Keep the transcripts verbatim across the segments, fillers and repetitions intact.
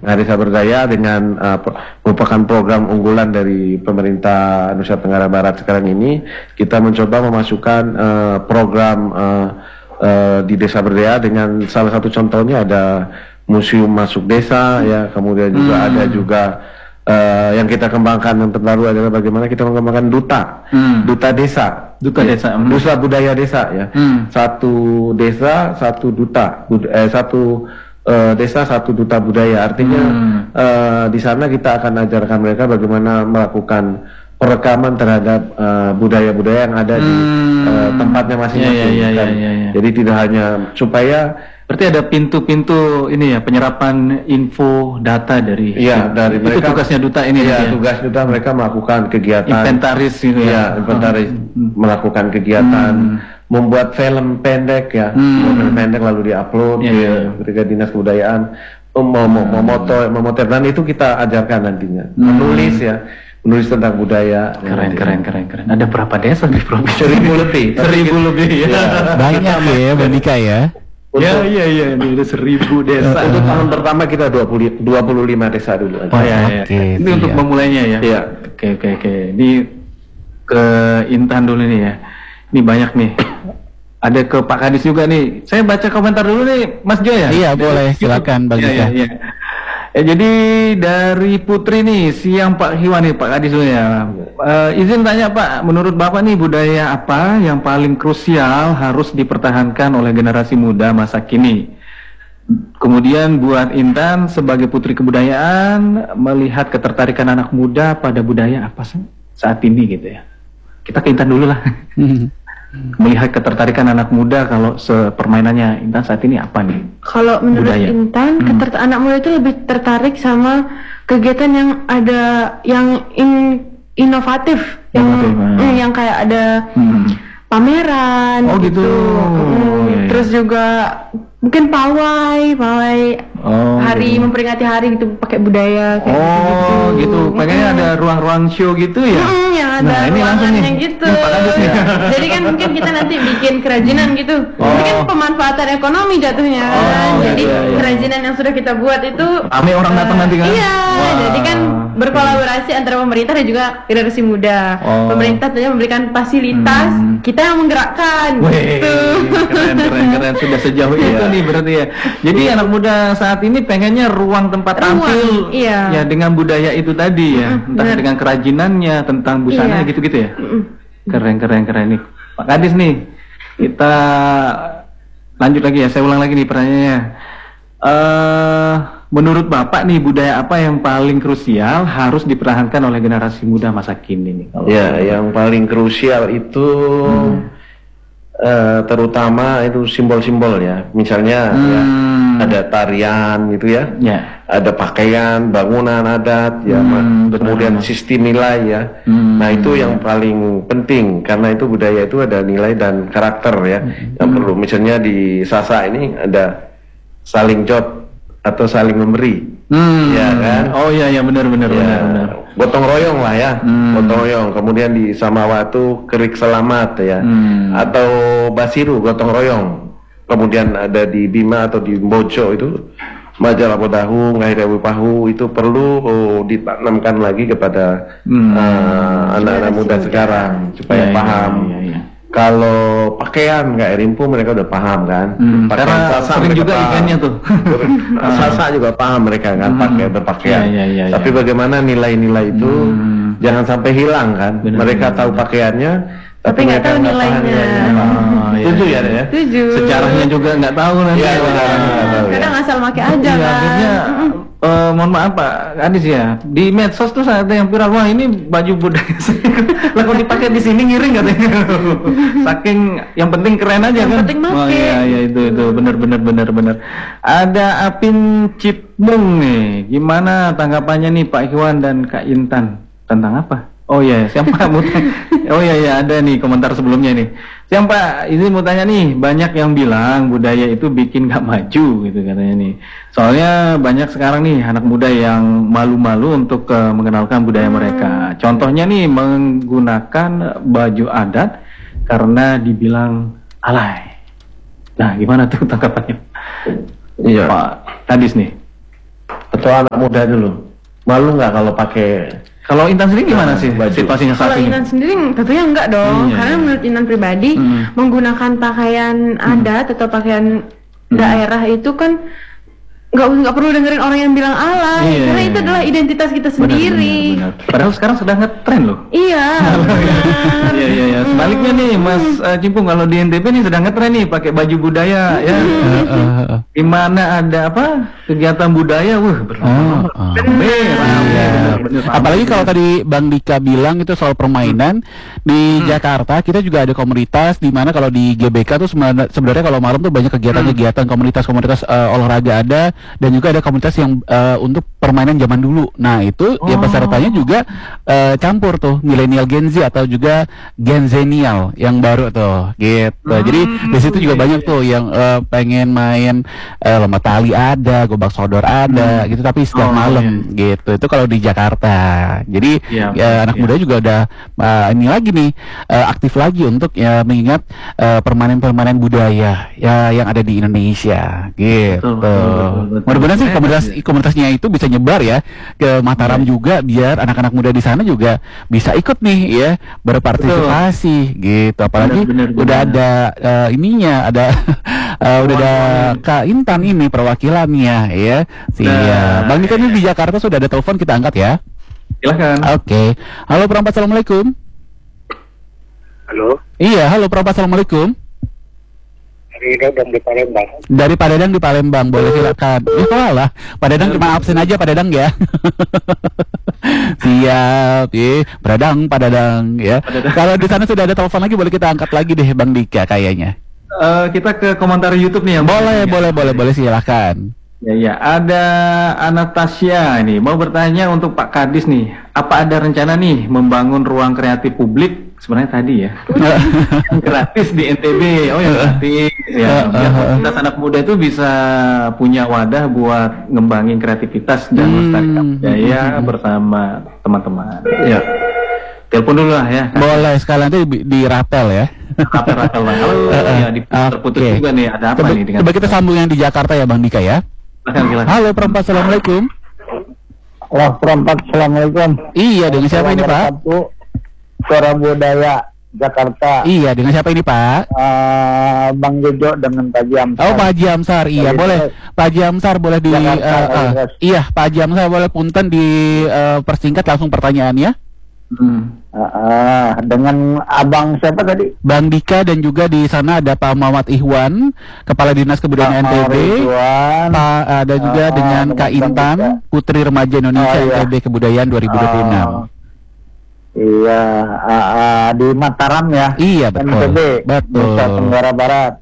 Nah, Desa Berdaya dengan uh, merupakan program unggulan dari pemerintah Nusa Tenggara Barat sekarang ini, kita mencoba memasukkan uh, program uh, uh, di Desa Berdaya dengan salah satu contohnya ada museum masuk desa, ya, kemudian juga hmm. ada juga uh, yang kita kembangkan yang terbaru adalah bagaimana kita mengembangkan duta, hmm. duta desa, duta desa, hmm. duta budaya desa, ya, hmm. satu desa satu duta, bud eh, satu Uh, desa satu duta budaya, artinya hmm. uh, di sana kita akan ajarkan mereka bagaimana melakukan perekaman terhadap budaya-budaya uh, yang ada hmm. di uh, tempatnya masing-masing. Ya, ya, ya, ya, ya. Jadi tidak hanya supaya berarti ada pintu-pintu ini ya, penyerapan info data dari ya, dari itu mereka, tugasnya duta ini ya, ya. Tugas duta mereka melakukan kegiatan inventaris gitu ya, ya. inventaris hmm. melakukan kegiatan hmm. membuat film pendek, ya, hmm. film pendek lalu diupload yeah, di yeah. ketika dinas kebudayaan mau mau memoto memoto dan itu kita ajarkan nantinya, hmm. menulis, ya, menulis tentang budaya. Keren, keren, keren, keren. Ada berapa desa di provinsi? Seribu lebih. Seribu lebih, ya. ya. Banyak ya, Bendika ya. Ya, iya, iya, ini udah seribu desa. Untuk tahun pertama kita dua puluh lima desa dulu aja. Oh ya, ya. Okay, ini siap. Untuk memulainya ya. Iya. Oke, oke, oke. Ini ke Intan dulu nih ya. Ini banyak nih. Ada ke Pak Kadis juga nih. Saya baca komentar dulu nih, Mas Jo ya. Iya, boleh. Silakan, Bang Dika. Iya, iya. Eh, jadi dari Putri nih, siang Pak Hiwan nih, Pak Kadis dulu ya. Uh, izin tanya Pak, menurut Bapak nih budaya apa yang paling krusial harus dipertahankan oleh generasi muda masa kini? Kemudian buat Intan sebagai putri kebudayaan, melihat ketertarikan anak muda pada budaya apa sih saat ini gitu ya. Kita ke Intan dulu lah. Melihat ketertarikan anak muda kalau sepermainannya Intan saat ini apa nih? Kalau menurut budaya. Intan, hmm. ketert- anak muda itu lebih tertarik sama kegiatan yang ada yang in- inovatif, yang mm, yang kayak ada hmm. pameran, oh gitu. gitu. Hmm, oh, iya, iya. Terus juga mungkin pawai, pawai oh, hari gitu. memperingati hari gitu pakai budaya kayak oh, gitu. gitu. Pengennya hmm. ada ruang-ruang show gitu ya. Hmm, yang ada nah, ini langsung nih. Gitu. Nih, jadi kan mungkin kita nanti bikin kerajinan gitu. Oh. Ini kan pemanfaatan ekonomi jatuhnya. Oh, jadi iya, iya. kerajinan yang sudah kita buat itu ame orang datang uh, nanti kan. Iya, wow. Jadi kan berkolaborasi hmm. antara pemerintah dan juga generasi muda. Oh. Pemerintah tentunya memberikan fasilitas, hmm. kita yang menggerakkan. Wih, gitu. Keren, keren, keren. Sudah sejauh itu nih berarti ya. Jadi iya. anak muda saat ini pengennya ruang tempat ruang, tampil iya. ya dengan budaya itu tadi ya, mm, entah bener. dengan kerajinannya, tentang busana iya. gitu-gitu ya. Mm. Keren, keren, keren nih. Pak Kadis nih, kita lanjut lagi ya. Saya ulang lagi nih pertanyaannya. Uh, menurut Bapak nih budaya apa yang paling krusial harus dipertahankan oleh generasi muda masa kini nih? Kalau ya, yang paling krusial itu hmm. uh, terutama itu simbol-simbol ya. Misalnya hmm. ya, ada tarian gitu ya, ya. ada pakaian, bangunan adat, ya, hmm, kemudian benar. sistem nilai ya. Hmm. Nah itu yang paling penting karena itu budaya itu ada nilai dan karakter ya hmm. yang perlu. Misalnya di Sasak ini ada saling job atau saling memberi, hmm. ya kan? Oh iya ya benar-benar ya. benar. Gotong royong lah ya, hmm. gotong royong. Kemudian di Samawatu kerik selamat ya, hmm. atau Basiru gotong royong. Kemudian ada di Bima atau di Bojo itu majalah Podahu, Ngahirawi Pahu itu perlu oh, ditanamkan lagi kepada hmm. uh, anak-anak muda sekarang supaya ya, paham. Ya, ya, ya. Kalau pakaian kayak Rimpu mereka udah paham kan, hmm, pakaian Sasak sering juga ikannya tuh. Sasak juga paham mereka kan, hmm. pakai berpakaian. Ya, ya, ya, Tapi ya. bagaimana nilai-nilai itu hmm. jangan sampai hilang kan? Benar, mereka benar, tahu pakaiannya, tapi nggak tahu nilainya. Setuju ya, ya? Setuju. Sejarahnya juga nggak tahu nanti. Ya, ya, kadang asal pakai aja ya, kan. Akhirnya, Uh, mohon maaf Pak Kadis ya, di medsos tuh ada yang viral, wah ini baju budaya lah kok dipakai di sini ngiring katanya. Saking yang penting keren aja yang kan. Penting oh iya iya itu itu benar benar benar benar. Ada Apin Cipmung nih, gimana tanggapannya nih Pak Iwan dan Kak Intan tentang apa? Oh iya, siapa mau tanya? Oh iya iya ada nih komentar sebelumnya nih. Siapa izin mau tanya nih, banyak yang bilang budaya itu bikin gak maju gitu katanya nih. Soalnya banyak sekarang nih anak muda yang malu-malu untuk uh, mengenalkan budaya hmm. mereka. Contohnya nih menggunakan baju adat karena dibilang alay. Nah, gimana tuh tanggapannya? Iya. Pak Kadis nih. Atau anak muda dulu. Malu nggak kalau pakai? Kalau Intan sendiri gimana Nah, sih baju. situasinya saat Kalau ini? Intan sendiri tentunya enggak dong, Iya, karena iya. menurut Intan pribadi Hmm. menggunakan pakaian adat atau pakaian daerah itu kan nggak nggak perlu dengerin orang yang bilang alay, Iya, karena iya, itu iya. adalah identitas kita Benar, sendiri. benar, benar. Padahal sekarang sedang ngetren loh. Iya, benar. Iya iya iya. Sebaliknya nih Mas uh, Cimpung, kalau di N T B nih sedang ngetren nih pakai baju budaya ya. Eh, eh, eh. Di mana ada apa kegiatan budaya, wah Oh, bersama. oh. Rame, rame, Iya. bener-bener rame. Apalagi kalau tadi Bang Dika bilang itu soal permainan di Jakarta, kita juga ada komunitas di mana kalau di G B K tuh sebenarnya sebenarnya kalau malam tuh banyak kegiatan-kegiatan komunitas-komunitas eh, olahraga ada, dan juga ada komunitas yang eh, untuk permainan zaman dulu. Nah itu ya pesertanya juga eh, campur tuh milenial Gen Z atau juga Gen Zenial yang baru tuh gitu. Jadi di situ juga banyak tuh yang eh, pengen main eh, lomba tali ada, gobak sodor ada gitu, tapi setiap Oh, malam gitu. Itu kalau di Jakarta. Jadi Iya, ya, anak iya. muda juga udah uh, ini lagi nih uh, aktif lagi untuk ya mengingat uh, permainan-permainan budaya ya yang ada di Indonesia gitu. Betul, betul, betul, betul. Mudah-mudahan sih Eh, komunitas iya. komunitasnya itu bisa nyebar ya ke Mataram juga, biar anak-anak muda di sana juga bisa ikut nih ya berpartisipasi gitu. Apalagi Benar, benar, udah benar. ada uh, ininya, ada uh, udah ada Kak Intan ini perwakilannya ya. Siap. Nah, Bang Dika ini di Jakarta sudah ada telepon, kita angkat ya. Silakan. Oke. Halo perempat, assalamualaikum. Halo, Iya, halo perempat, assalamualaikum. Rida dan di Palembang. Dari Pak Dadang di Palembang, boleh silakan. Eh, salah. Pak Dadang cuma absen aja, Pak Dadang ya. Siap, ya. Pak Dadang, Pak Dadang ya. Kalau di sana sudah ada telepon lagi, boleh kita angkat lagi deh, Bang Dika kayaknya. Eh, kita ke komentar YouTube nih yang Boleh, boleh, boleh, boleh, silakan. Ya, ya, ada Anastasia ini mau bertanya untuk Pak Kadis nih, apa ada rencana nih membangun ruang kreatif publik sebenarnya tadi ya, yang gratis di N T B, oh yang gratis ya, biar komunitas anak muda itu bisa punya wadah buat ngembangin kreativitas dan Hmm. melestarikan budaya bersama teman-teman. Ya, telepon dulu lah ya. Boleh, sekalian nanti di, di rapel ya. Rapel-rapel Bang. Halo, ya di terputus Oke. juga nih, ada apa Coba, nih dengan? coba kita sambung yang di Jakarta ya, Bang Dika ya. Silakan, silakan. Halo perempat, assalamualaikum. Halo, perempat, assalamualaikum. Iya, dengan siapa ini Pak? Suara Budaya Jakarta. Iya, dengan siapa ini Pak? Eh, Bang Jojo dengan Pak Jam. Oh, Pak Haji Amsar, iya Dari boleh. Terus. Pak Haji Amsar boleh di, Jakarta, eh, dari eh, Terus. iya, Pak Haji Amsar boleh punten di eh, persingkat langsung pertanyaannya. Hmm. Eh, dengan Abang siapa tadi? Bang Dika, dan juga di sana ada Pak Muhammad Ihwan, Kepala Dinas Kebudayaan N T B. Ridwan. Pak ada juga Ah, dengan dengan Kak Bang Intan, Dika. Putri Remaja Indonesia Oh, iya. N T B Kebudayaan dua ribu dua puluh enam. Oh, iya, ah, ah, di Mataram ya. Iya, N T betul. B, Betul. Nusa Tenggara Barat.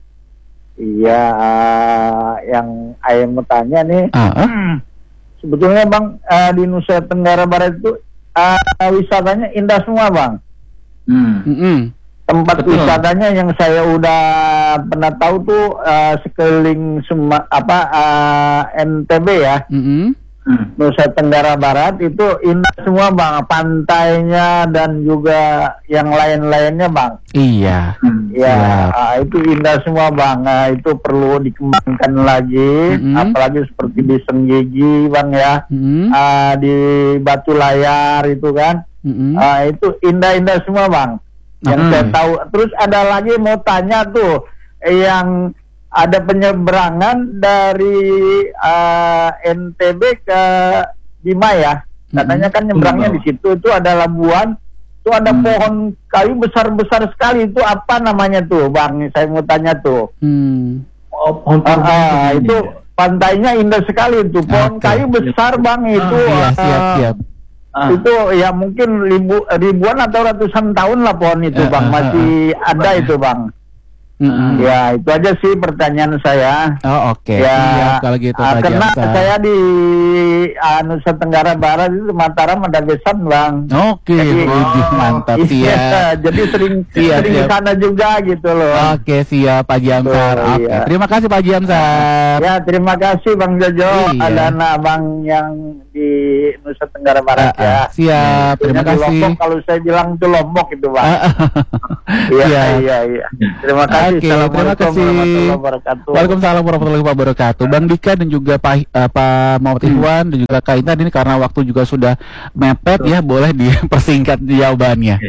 Iya, ah, yang saya mau tanya nih, Ah, ah. sebetulnya Bang, ah, di Nusa Tenggara Barat itu ah, wisatanya indah semua Bang. Hmm. Mm-mm. Tempat Betul. wisatanya yang saya udah pernah tahu tuh ah, sekeliling Suma, apa ah, N T B ya, Mm-mm. Hmm. Nusa Tenggara Barat itu indah semua Bang, pantainya dan juga yang lain-lainnya Bang. Iya. Hmm. Ya, Siap. ah, itu indah semua Bang. Nah, itu perlu dikembangkan lagi, Mm-mm. apalagi seperti di Senggigi Bang ya, Mm-mm. ah, di Batu Layar itu kan, Mm-mm. ah, itu indah-indah semua Bang. Yang Mm. saya tahu. Terus ada lagi mau tanya tuh, yang ada penyeberangan dari ah, N T B ke Bima ya. Katanya kan nyebrangnya di situ, itu ada labuan, itu ada Hmm. pohon kayu besar-besar sekali, itu apa namanya tuh Bang? Saya mau tanya tuh. Hmm. Oh, pohon Ah, purba ah, ini itu ya? pantainya indah sekali itu, pohon Oke. kayu besar Bang itu. Iya, ah, siap, siap. Ah. Itu ya mungkin ribu, ribuan atau ratusan tahun lah pohon itu Ah, Bang, ah, ah, masih ada itu Bang. Mm-mm. Ya, itu aja sih pertanyaan saya. Oh, oke. Ya, Siap kalau gitu ah, Pak karena Jamsar. saya di ah, Nusa Tenggara Barat itu Mataram ada besan Bang. Oke, Jadi- widih, mantap Iya, siap. jadi sering Siap, sering siap. ke sana juga gitu loh. Oke, siap Pak Jamsar. Betul, Oke. iya. Terima kasih Pak Jamsar. Ya, terima kasih Bang Jojo. Iya. Ada anak Abang yang di Nusa Tenggara Ah, Barat ah, ya. siap, terima Itunya di kasih. Lombok, kalau saya bilang itu Lombok itu Bang. Ah, ah. Iya, Siap. iya, iya. Terima kasih kasih. Oke, terima Assalamualaikum kasih. warahmatullahi wabarakatuh. Waalaikumsalam warahmatullahi wabarakatuh. Bang Dika dan juga Pak uh, Pak Muhammad Ikhwan dan juga Kak Intan, ini karena waktu juga sudah mepet ya, boleh dipersingkat jawabannya.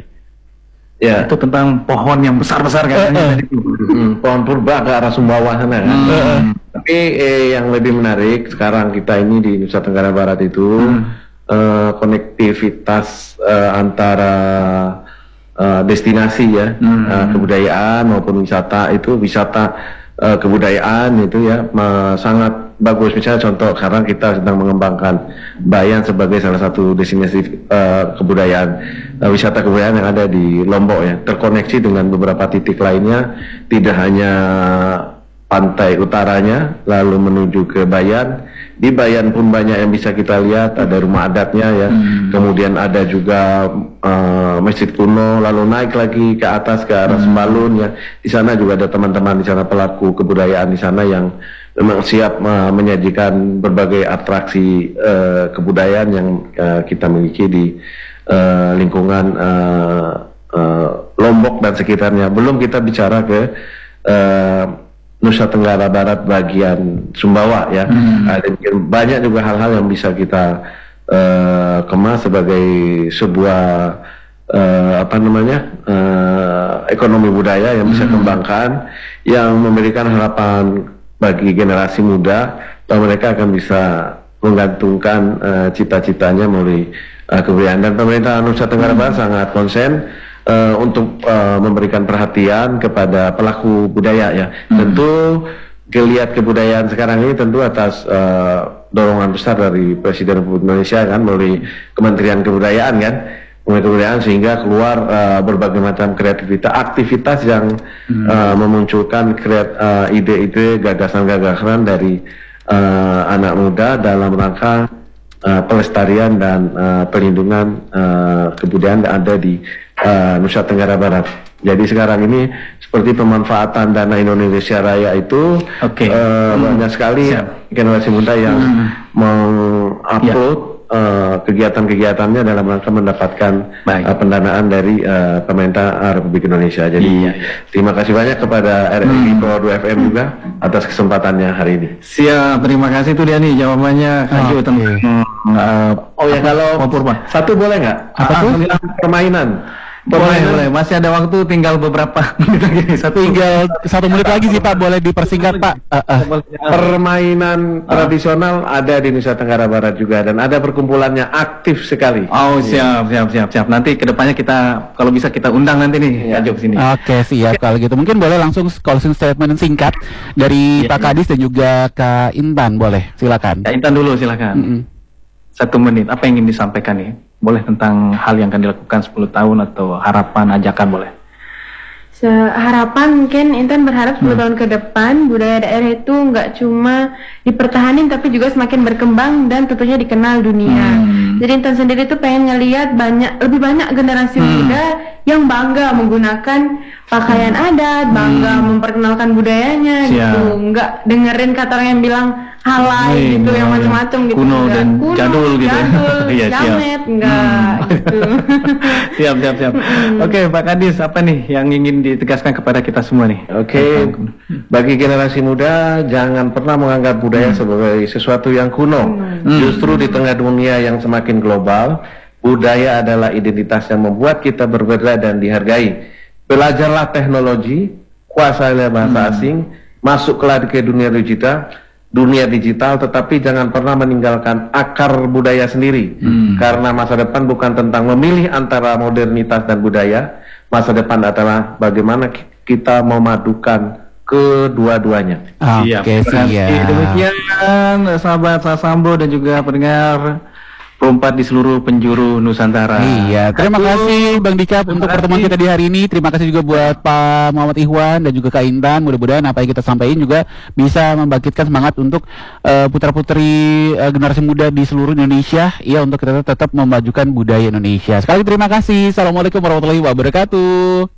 Ya. Itu tentang pohon yang besar-besar katanya. Hmm, pohon purba ke arah Sumbawa sana kan. Hmm. Tapi eh, yang lebih menarik sekarang kita ini di Nusa Tenggara Barat itu Hmm. eh, konektivitas eh, antara eh, destinasi ya, Hmm. eh, kebudayaan maupun wisata itu wisata eh, kebudayaan itu ya ma- sangat bagus. Misalnya contoh sekarang kita sedang mengembangkan Bayan sebagai salah satu destinasi uh, kebudayaan, uh, wisata kebudayaan yang ada di Lombok ya, terkoneksi dengan beberapa titik lainnya, tidak hanya pantai utaranya lalu menuju ke Bayan. Di Bayan pun banyak yang bisa kita lihat, ada rumah adatnya ya, hmm. kemudian ada juga uh, masjid kuno, lalu naik lagi ke atas ke arah hmm. Sembalun ya. Di sana juga ada teman-teman di sana, pelaku kebudayaan di sana yang memang siap uh, menyajikan berbagai atraksi uh, kebudayaan yang uh, kita miliki di uh, lingkungan uh, uh, Lombok dan sekitarnya. Belum kita bicara ke uh, Nusa Tenggara Barat bagian Sumbawa ya. Hmm. Ada banyak juga hal-hal yang bisa kita uh, kemas sebagai sebuah uh, apa namanya uh, ekonomi budaya yang bisa hmm. kembangkan, yang memberikan harapan bagi generasi muda bahwa mereka akan bisa menggantungkan uh, cita-citanya melalui uh, kebudayaan. Dan pemerintah Nusa Tenggara Barat hmm. sangat konsen Uh, untuk uh, memberikan perhatian kepada pelaku budaya ya. Hmm. Tentu geliat kebudayaan sekarang ini tentu atas uh, dorongan besar dari Presiden Republik Indonesia kan, melalui Kementerian Kebudayaan kan, Kementerian Kebudayaan, sehingga keluar uh, berbagai macam kreativitas, aktivitas yang hmm. uh, memunculkan kreat, uh, ide-ide, gagasan-gagasan dari uh, anak muda dalam rangka uh, pelestarian dan uh, perlindungan uh, kebudayaan yang ada di Uh, Nusa Tenggara Barat. Jadi sekarang ini seperti pemanfaatan dana Indonesia Raya itu okay. uh, hmm. banyak sekali Siap. generasi muda yang hmm. mengupload ya. uh, kegiatan-kegiatannya dalam rangka mendapatkan uh, pendanaan dari uh, pemerintah uh, Republik Indonesia. Jadi iya, iya. terima kasih banyak kepada R R I hmm. Pro dua F M juga atas kesempatannya hari ini. Siap, terima kasih tuh dia nih jawabannya. Oh, tentang okay. uh, oh ya, kalau satu boleh nggak? Apa tuh? Permainan. Boleh, boleh. Masih ada waktu, tinggal beberapa menit lagi. Satu, tinggal satu menit lagi sih Pak, boleh dipersingkat Pak. Uh, uh. Permainan uh. tradisional ada di Nusa Tenggara Barat juga, dan ada perkumpulannya aktif sekali. Oh siap, siap, siap, siap. Nanti kedepannya kita, kalau bisa kita undang nanti nih, ya. Kak Jo sini. Oke, siap. Kalau gitu mungkin boleh langsung closing statement singkat dari ya, Pak Kadis dan juga Kak Intan, boleh. Silakan. Kak Intan dulu, silakan. Mm -mm. Satu menit. Apa yang ingin disampaikan nih? Boleh tentang hal yang akan dilakukan sepuluh tahun atau harapan, ajakan, boleh. Harapan mungkin Intan berharap sepuluh hmm. tahun ke depan budaya daerah itu nggak cuma dipertahanin tapi juga semakin berkembang dan tentunya dikenal dunia. Hmm. Jadi Intan sendiri tuh pengen ngelihat banyak, lebih banyak generasi hmm. muda yang bangga menggunakan pakaian hmm. adat, bangga hmm. memperkenalkan budayanya. Siap. Gitu. Nggak dengerin kata orang yang bilang halai hmm, gitu, yang macam-macam gitu. Kuno dan kuno, jadul gitu. Jadul, ya, jamet, enggak hmm. gitu. Siap, siap, siap. Hmm. Oke, Pak Kadis, apa nih yang ingin ditegaskan kepada kita semua nih? Oke, bagi generasi muda jangan pernah menganggap budaya hmm. sebagai sesuatu yang kuno. Hmm. Justru di tengah dunia yang semakin global, budaya adalah identitas yang membuat kita berbeda dan dihargai. Belajarlah teknologi, kuasailah bahasa hmm. asing, masuklah ke dunia digital, dunia digital, tetapi jangan pernah meninggalkan akar budaya sendiri. Hmm. Karena masa depan bukan tentang memilih antara modernitas dan budaya. Masa depan adalah bagaimana kita memadukan kedua-duanya. Oke, okay, siap. Demikian sahabat Sasambo dan juga pendengar Perempat di seluruh penjuru Nusantara. Iya, terima Aku, kasih Bang Dika untuk pertemuan kita di hari ini. Terima kasih juga buat Pak Muhammad Ikhwan dan juga Kak Intan. Mudah-mudahan apa yang kita sampaikan juga bisa membangkitkan semangat untuk uh, putra-putri uh, generasi muda di seluruh Indonesia. Iya, untuk kita tetap memajukan budaya Indonesia. Sekali lagi terima kasih. Assalamualaikum warahmatullahi wabarakatuh.